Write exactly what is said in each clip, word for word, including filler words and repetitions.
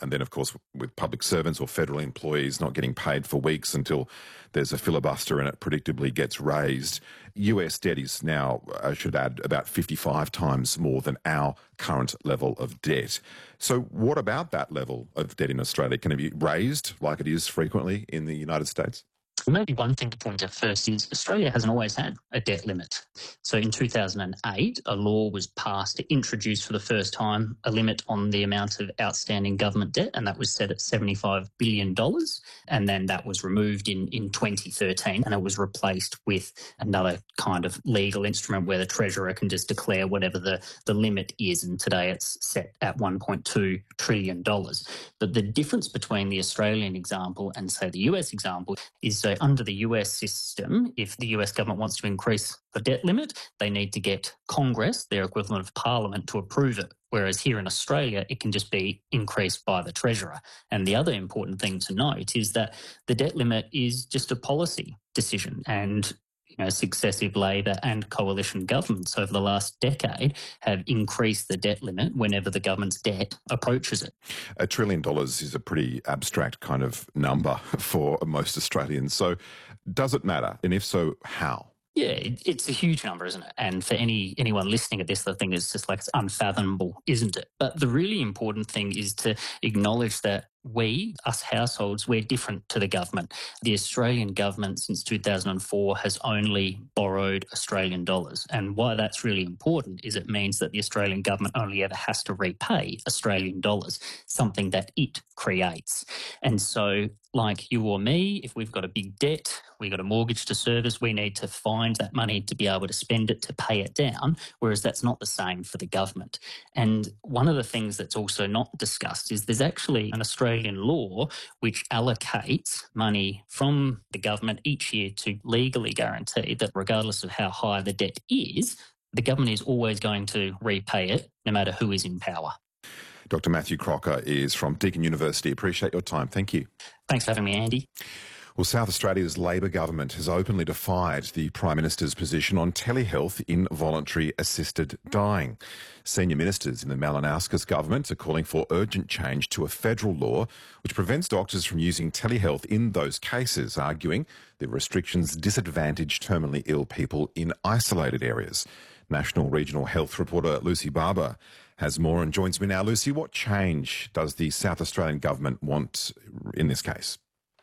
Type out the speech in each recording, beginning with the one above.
And then, of course, with public servants or federal employees not getting paid for weeks until there's a filibuster and it predictably gets raised. U S debt is now, I should add, about fifty-five times more than our current level of debt. So what about that level of debt in Australia? Can it be raised like it is frequently in the United States? Maybe one thing to point out first is Australia hasn't always had a debt limit. So in two thousand eight, a law was passed to introduce for the first time a limit on the amount of outstanding government debt, and that was set at seventy-five billion dollars. And then that was removed in, in twenty thirteen, and it was replaced with another kind of legal instrument where the Treasurer can just declare whatever the, the limit is. And today it's set at one point two trillion dollars. But the difference between the Australian example and, say, the U S example is so under the U S system, if the U S government wants to increase the debt limit, they need to get Congress, their equivalent of Parliament, to approve it. Whereas here in Australia, it can just be increased by the Treasurer. And the other important thing to note is that the debt limit is just a policy decision. And you know, successive Labor and coalition governments over the last decade have increased the debt limit whenever the government's debt approaches it. A trillion dollars is a pretty abstract kind of number for most Australians. So does it matter? And if so, how? Yeah, it, it's a huge number, isn't it? And for any anyone listening at this, I think it's just like it's unfathomable, isn't it? But the really important thing is to acknowledge that we, us households, we're different to the government. The Australian government since two thousand four has only borrowed Australian dollars. And why that's really important is it means that the Australian government only ever has to repay Australian dollars, something that it creates. And so, like you or me, if we've got a big debt, we've got a mortgage to service, we need to find that money to be able to spend it to pay it down, whereas that's not the same for the government. And one of the things that's also not discussed is there's actually an Australian law which allocates money from the government each year to legally guarantee that regardless of how high the debt is, the government is always going to repay it no matter who is in power. Doctor Matthew Crocker is from Deakin University. Appreciate your time. Thank you. Thanks for having me, Andy. Well, South Australia's Labor government has openly defied the Prime Minister's position on telehealth in voluntary assisted dying. Senior ministers in the Malinauskas government are calling for urgent change to a federal law which prevents doctors from using telehealth in those cases, arguing the restrictions disadvantage terminally ill people in isolated areas. National Regional Health reporter Lucy Barber has more and joins me now. Lucy, what change does the South Australian government want in this case?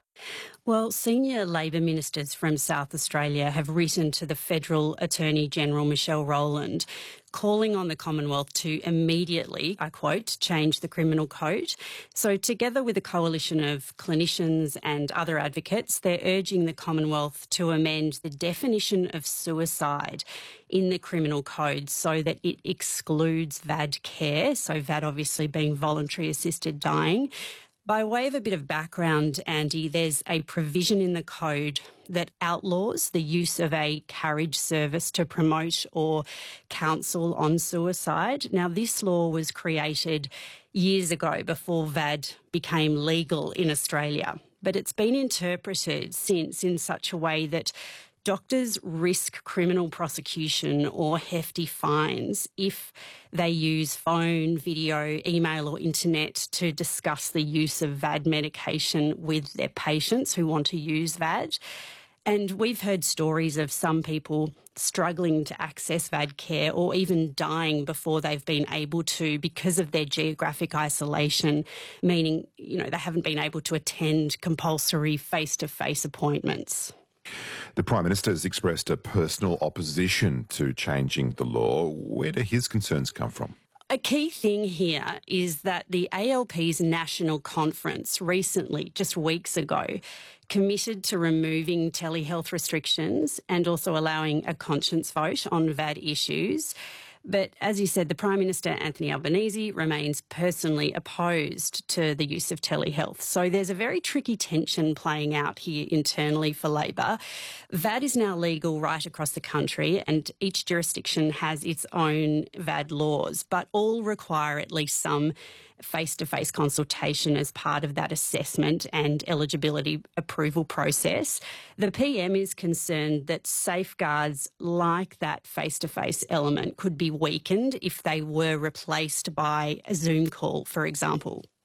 Well, senior Labor ministers from South Australia have written to the Federal Attorney-General Michelle Rowland calling on the Commonwealth to immediately, I quote, change the criminal code. So together with a coalition of clinicians and other advocates, they're urging the Commonwealth to amend the definition of suicide in the criminal code so that it excludes V A D care, so V A D obviously being voluntary assisted dying. By way of a bit of background, Andy, there's a provision in the code that outlaws the use of a carriage service to promote or counsel on suicide. Now, this law was created years ago before V A D became legal in Australia, but it's been interpreted since in such a way that doctors risk criminal prosecution or hefty fines if they use phone, video, email or internet to discuss the use of V A D medication with their patients who want to use V A D. And we've heard stories of some people struggling to access V A D care or even dying before they've been able to because of their geographic isolation, meaning, you know, they haven't been able to attend compulsory face-to-face appointments. The Prime Minister has expressed a personal opposition to changing the law. Where do his concerns come from? A key thing here is that the A L P's national conference recently, just weeks ago, committed to removing telehealth restrictions and also allowing a conscience vote on V A D issues. But as you said, the Prime Minister, Anthony Albanese, remains personally opposed to the use of telehealth. So there's a very tricky tension playing out here internally for Labor. V A D is now legal right across the country and each jurisdiction has its own V A D laws, but all require at least some face-to-face consultation as part of that assessment and eligibility approval process. The P M is concerned that safeguards like that face-to-face element could be weakened if they were replaced by a Zoom call, for example.